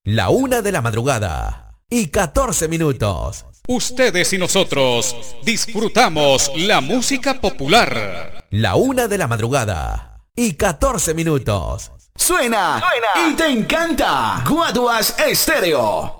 La 1 de la madrugada y 14 minutos. Ustedes y nosotros disfrutamos la música popular. La 1 de la madrugada y 14 minutos. Suena y te encanta. Guaduas Estéreo.